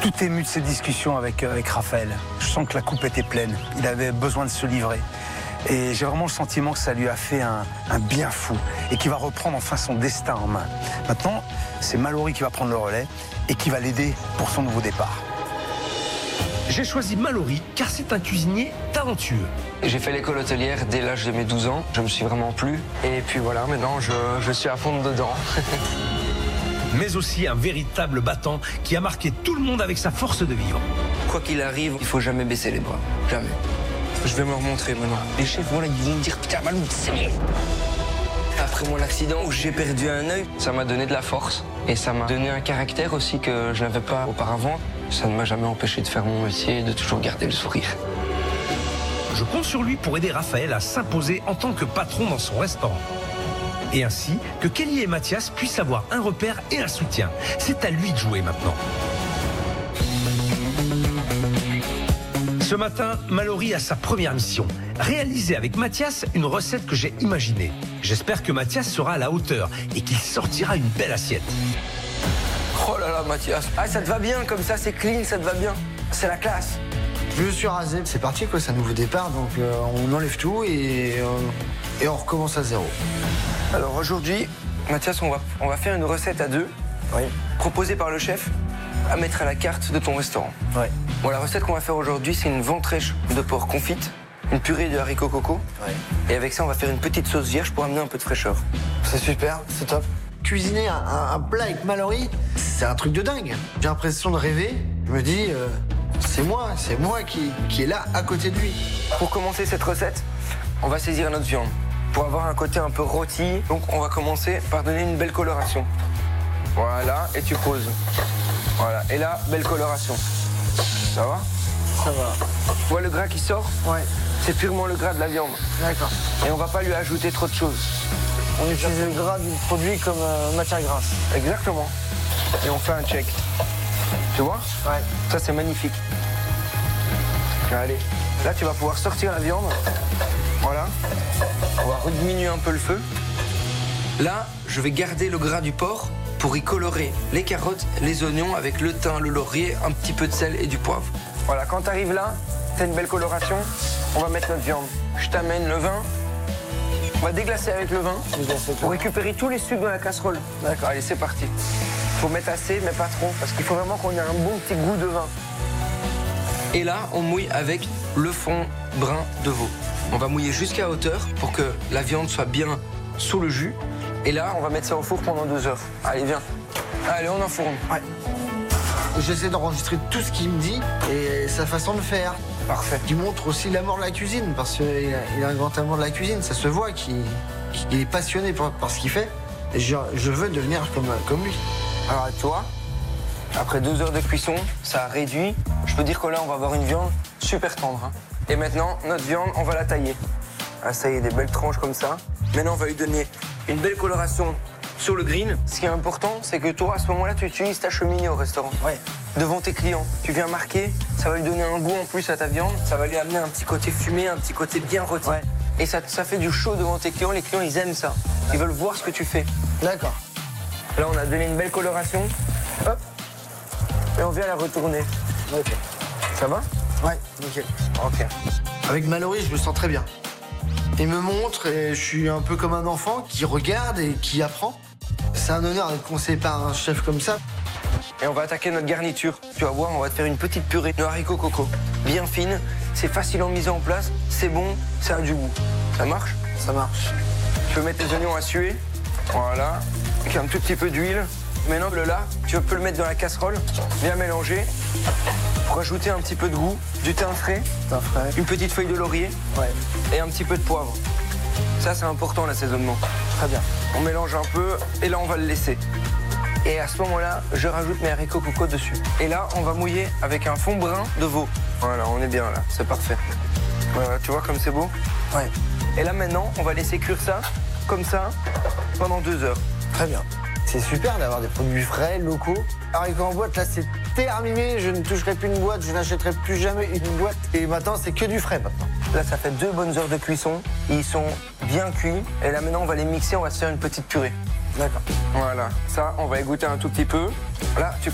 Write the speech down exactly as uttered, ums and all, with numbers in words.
tout ému de cette discussion avec, avec Raphaël. Je sens que la coupe était pleine. Il avait besoin de se livrer. Et j'ai vraiment le sentiment que ça lui a fait un, un bien fou et qu'il va reprendre enfin son destin en main. Maintenant, c'est Mallory qui va prendre le relais et qui va l'aider pour son nouveau départ. J'ai choisi Mallory car c'est un cuisinier talentueux. J'ai fait l'école hôtelière dès l'âge de mes douze ans. Je me suis vraiment plu. Et puis voilà, maintenant je, je suis à fond dedans. Mais aussi un véritable battant qui a marqué tout le monde avec sa force de vivre. Quoi qu'il arrive, il faut jamais baisser les bras. Jamais. Je vais me remontrer maintenant. Les chefs, voilà, ils vont me dire putain, Malou, c'est mieux. Après mon accident où j'ai perdu un œil, ça m'a donné de la force. Et ça m'a donné un caractère aussi que je n'avais pas auparavant. Ça ne m'a jamais empêché de faire mon métier et de toujours garder le sourire. Je compte sur lui pour aider Raphaël à s'imposer en tant que patron dans son restaurant. Et ainsi que Kelly et Mathias puissent avoir un repère et un soutien. C'est à lui de jouer maintenant. Ce matin, Mallory a sa première mission. Réaliser avec Mathias une recette que j'ai imaginée. J'espère que Mathias sera à la hauteur et qu'il sortira une belle assiette. Oh là là, Mathias. Ah, ça te va bien, comme ça, c'est clean, ça te va bien. C'est la classe. Je me suis rasé, c'est parti quoi, c'est un nouveau départ, donc euh, on enlève tout et, euh, et on recommence à zéro. Alors aujourd'hui, Mathias, on va, on va faire une recette à deux, Oui. proposée par le chef, à mettre à la carte de ton restaurant. Ouais. Bon, la recette qu'on va faire aujourd'hui, c'est une ventrèche de porc confite, une purée de haricots coco, Ouais. et avec ça, on va faire une petite sauce vierge pour amener un peu de fraîcheur. C'est super, c'est top. Cuisiner un, un- un plat avec Mallory, c'est un truc de dingue. J'ai l'impression de rêver. Je me dis, euh, c'est moi, c'est moi qui, qui est là à côté de lui. Pour commencer cette recette, on va saisir notre viande pour avoir un côté un peu rôti. Donc on va commencer par donner une belle coloration. Voilà, et tu poses. Voilà, et là, belle coloration. Ça va? Ça va. Tu vois le gras qui sort? Ouais, C'est purement le gras de la viande. d'accord. Et on va pas lui ajouter trop de choses. On utilise le gras du produit comme euh, matière grasse. Exactement. Et on fait un check. Tu vois? Ouais. Ça, c'est magnifique. Allez, là, tu vas pouvoir sortir la viande. Voilà. On va rediminuer un peu le feu. Là, je vais garder le gras du porc pour y colorer les carottes, les oignons avec le thym, le laurier, un petit peu de sel et du poivre. Voilà, quand tu arrives là, tu as une belle coloration. On va mettre notre viande. Je t'amène le vin. On va déglacer avec le vin pour récupérer tous les sucres de la casserole. D'accord, allez, c'est parti. Faut mettre assez, mais pas trop, parce qu'il faut vraiment qu'on ait un bon petit goût de vin. Et là, on mouille avec le fond brun de veau. On va mouiller jusqu'à hauteur pour que la viande soit bien sous le jus. Et là, on va mettre ça au four pendant deux heures. Allez, viens. Allez, on enfourne. Ouais. J'essaie d'enregistrer tout ce qu'il me dit et sa façon de faire. Parfait. Qui montre aussi l'amour de la cuisine, parce qu'il a, il a un grand amour de la cuisine. Ça se voit qu'il qu'il est passionné par, par ce qu'il fait. Et je, je veux devenir comme, comme lui. Alors, toi, après deux heures de cuisson, ça a réduit. Je peux dire que là, on va avoir une viande super tendre. Hein. Et maintenant, notre viande, on va la tailler. Ah, ça y est, des belles tranches comme ça. Maintenant, on va lui donner une belle coloration sur le grill. Ce qui est important, c'est que toi, à ce moment-là, tu utilises ta cheminée au restaurant. Ouais. Devant tes clients. Tu viens marquer, ça va lui donner un goût en plus à ta viande. Ça va lui amener un petit côté fumé, un petit côté bien rôti. Ouais. Et ça, ça fait du chaud devant tes clients. Les clients, ils aiment ça. Ils veulent voir ce que tu fais. D'accord. Là, on a donné une belle coloration. Hop. Et on vient la retourner. Ok. Ça va? Ouais, nickel. Ok. Avec Mallory, je me sens très bien. Il me montre et je suis un peu comme un enfant qui regarde et qui apprend. C'est un honneur d'être conseillé par un chef comme ça. Et on va attaquer notre garniture. Tu vas voir, on va te faire une petite purée de haricots coco. Bien fine, c'est facile en mise en place, c'est bon, ça a du goût. Ça marche? Ça marche. Tu peux mettre tes oignons à suer. Voilà. Avec un tout petit peu d'huile. Maintenant, le là, tu peux le mettre dans la casserole, bien mélanger. Pour ajouter un petit peu de goût, du thym frais, C'est un frère. une petite feuille de laurier Ouais, et un petit peu de poivre. Ça, c'est important, l'assaisonnement. très bien. On mélange un peu et là, on va le laisser. Et à ce moment-là, je rajoute mes haricots coco dessus. Et là, on va mouiller avec un fond brun de veau. Voilà, on est bien là, c'est parfait. Voilà, tu vois comme c'est beau? Ouais, Et là, maintenant, on va laisser cuire ça, comme ça, pendant deux heures. très bien. C'est super d'avoir des produits frais, locaux. Haricots en boîte, là, c'est terminé. Je ne toucherai plus une boîte, je n'achèterai plus jamais une boîte. Et maintenant, c'est que du frais maintenant. Là, ça fait deux bonnes heures de cuisson. Ils sont bien cuits. Et là, maintenant, on va les mixer, on va se faire une petite purée. D'accord. Voilà, ça, on va égoutter un tout petit peu. Là, tu